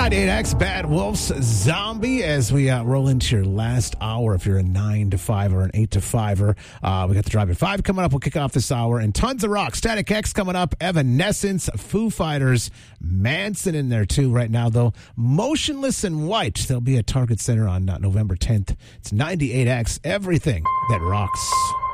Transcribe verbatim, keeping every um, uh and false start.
ninety-eight X, Bad Wolves, Zombie, as we uh, roll into your last hour. If you're a nine to five or an eight to five-er, uh, we got the Drive at five coming up. We'll kick off this hour. And tons of rock. Static X coming up. Evanescence, Foo Fighters, Manson in there, too, right now, though. Motionless in White. They'll be at Target Center on uh, November tenth. It's ninety-eight X, everything that rocks.